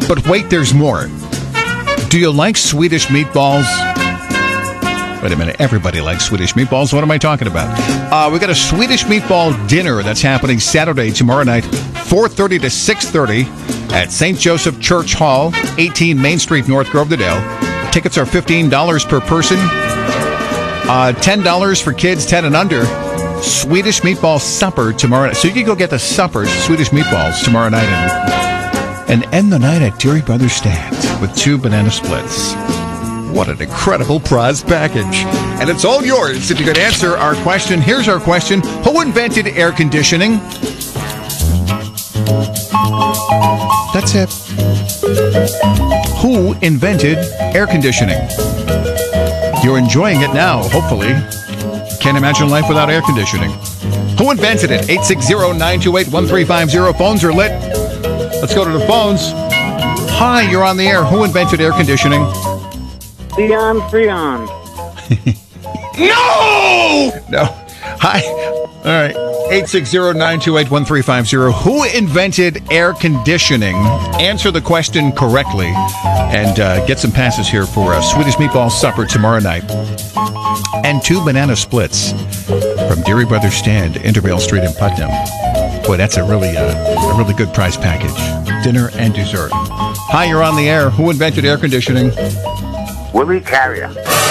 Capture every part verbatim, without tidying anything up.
But wait, there's more. Do you like Swedish meatballs? Wait a minute. Everybody likes Swedish meatballs. What am I talking about? Uh, we got a Swedish meatball dinner that's happening Saturday, tomorrow night, four thirty to six thirty at Saint Joseph Church Hall, eighteen Main Street, North Grovedale. Tickets are fifteen dollars per person. Uh, ten dollars for kids ten and under. Swedish meatball supper tomorrow night. So you can go get the suppers, Swedish meatballs, tomorrow night and, and end the night at Deary Brothers Stand with two banana splits. What an incredible prize package. And it's all yours if you could answer our question. Here's our question. Who invented air conditioning? That's it. Who invented air conditioning? You're enjoying it now, hopefully. Can't imagine life without air conditioning. Who invented it? eight six zero, nine two eight, one three five zero. Phones are lit. Let's go to the phones. Hi, you're on the air. Who invented air conditioning? Leon Freon. No! No. Hi. All right. eight six zero, nine two eight, one three five zero. Who invented air conditioning? Answer the question correctly and uh, get some passes here for a Swedish meatball supper tomorrow night. And two banana splits from Deary Brothers Stand, Intervale Street in Putnam. Boy, that's a really, uh, a really good prize package. Dinner and dessert. Hi, you're on the air. Who invented air conditioning? Willie Carrier.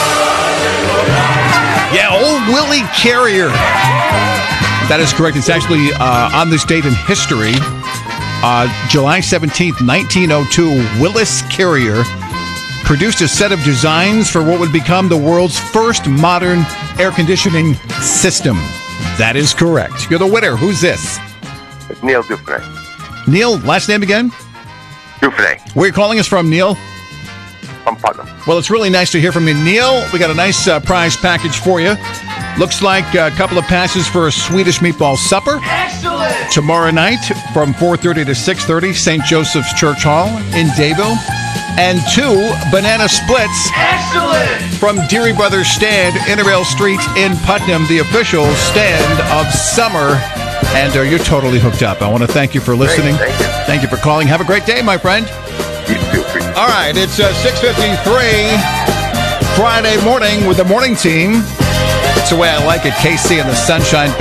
Yeah, old Willie Carrier. That is correct. It's actually uh, on this date in history. Uh, July seventeenth, nineteen oh two, Willis Carrier produced a set of designs for what would become the world's first modern air conditioning system. That is correct. You're the winner. Who's this? It's Neil Dufresne. Neil, last name again? Dufresne. Where are you calling us from, Neil? From Putnam. Well, it's really nice to hear from you, Neil. We got a nice uh, prize package for you. Looks like a couple of passes for a Swedish meatball supper. Excellent! Tomorrow night from four thirty to six thirty, Saint Joseph's Church Hall in Dayville. And two banana splits. Excellent! From Deary Brothers Stand, Intervale Street in Putnam, the official stand of summer. And uh, you're totally hooked up. I want to thank you for listening. Great, thank you. Thank you for calling. Have a great day, my friend. You feel free. All right, it's uh, six fifty-three, Friday morning with the morning team. That's the way I like it. K C and the Sunshine